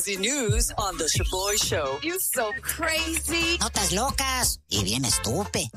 crazy news on The Shaboy Show. You so crazy. Notas locas y bien estúpido.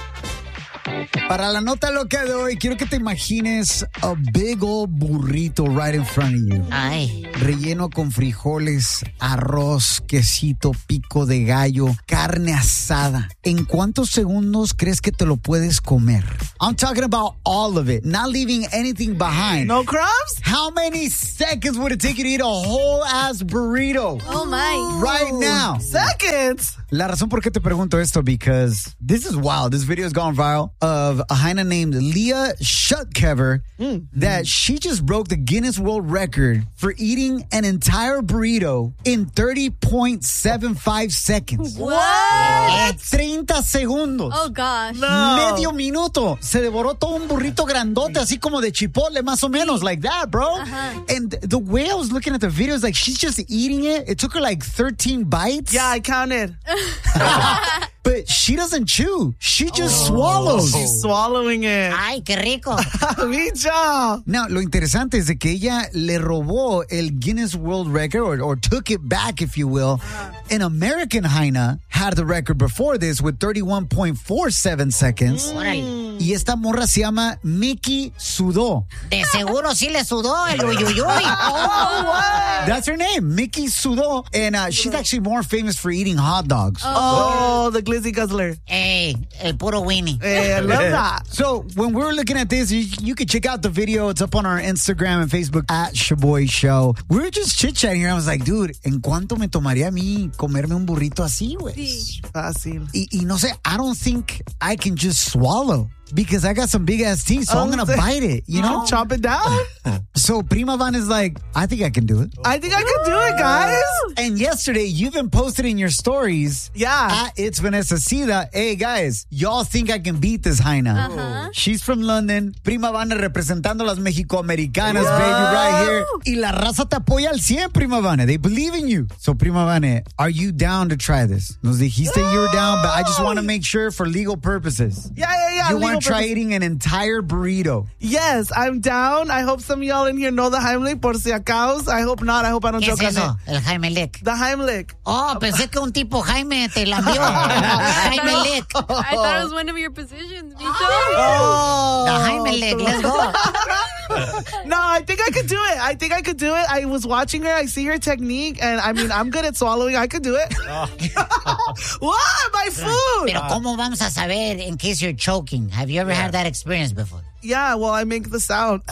Para la nota loca de hoy, quiero que te imagines a big old burrito right in front of you. Ay. Relleno con frijoles, arroz, quesito, pico de gallo, carne asada. ¿En cuántos segundos crees que te lo puedes comer? I'm talking about all of it, not leaving anything behind. No crumbs? How many seconds would it take you to eat a whole ass burrito? Oh my. Right now. Seconds? La razón por qué te pregunto esto, because this is wild. This video has gone viral of a hyena named Leah Shutkever that she just broke the Guinness World Record for eating an entire burrito in 30.75 seconds. What? 30 segundos. Oh gosh. No. Medio minuto. Se devoró todo un burrito grandote, así como de chipotle, más o menos, like that, bro. And the way I was looking at the video is like she's just eating it. It took her like 13 bites. Yeah, I counted. But she doesn't chew. She just swallows. She's swallowing it. Ay, qué rico. Micha. Now, lo interesante es de que ella le robó el Guinness World Record, or took it back, if you will. An American hyena had the record before this with 31.47 seconds. Órale. Y esta morra se llama Mickey Sudó. De seguro sí le sudó el uyuyuy. That's her name, Mickey Sudó. And she's actually more famous for eating hot dogs. Oh, the glizzy guzzler. Ey, el puro Winnie. Hey, I love that. So when we're looking at this, you can check out the video. It's up on our Instagram and Facebook at Shaboy Show. We were just chit-chatting here. I was like, dude, ¿en cuánto me tomaría a mí comerme un burrito así, güey? Fácil. Y no sé, I don't think I can just swallow, because I got some big ass teeth, so I'm going to bite it, you know? Chop it down? So Prima Van is like, I think I can do it. I think I can do it, guys. And yesterday, you even posted in your stories Yeah. at It's Vanessa Sida, hey guys, y'all think I can beat this hyena. She's from London. Prima Vane representando las Mexicoamericanas, baby, right here. Y la raza te apoya al 100, Prima Vane. They believe in you. So Prima Vane, are you down to try this? Nos dijiste you were down, but I just want to make sure for legal purposes. Yeah. You legal want to try purpose. eating an entire burrito. Yes, I'm down. I hope some of y'all in here know the Heimlich, por si acaso. I hope not. I hope I don't ¿Qué joke es on eso? it. El Jaime Lick. The Heimlich. Oh, pensé que un tipo Jaime te la envió. Jaime Lick. I thought it was one of your positions, Mito. Oh. The Jaime Lick. Let's go. No, I think I could do it. I was watching her. I see her technique. And I mean, I'm good at swallowing. I could do it. What? My food. Pero ¿cómo vamos a saber in case you're choking? Have you ever had that experience before? Yeah, well, I make the sound.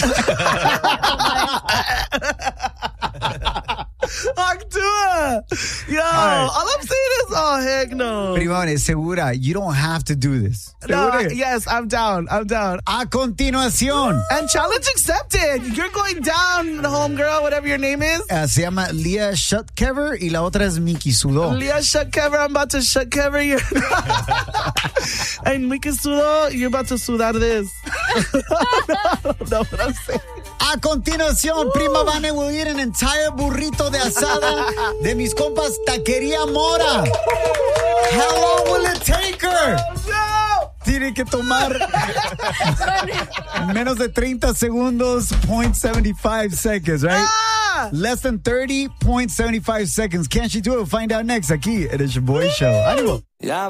Actúa. Yo, all I'm saying is, oh, heck no. Prima Vane, segura, you don't have to do this. No, Segura. yes, I'm down. A continuación, And challenge accepted. You're going down, homegirl, whatever your name is. se llama Leah Shutkever y la otra es Mickey Sudó. Leah shut cover, I'm about to shut cover you. And Miki Sudo, you're about to sudar this. No, what I'm saying. A continuación, Prima Vane will eat an entire burrito de asada de mis compas Taquería Mora. How long will it take her? No! Tiene que tomar menos de 30 segundos, 0.75 seconds, right? Ah! Less than 30.75 seconds. Can she do it? We'll find out next aquí en el Shaboy Show. ¡Ánimo!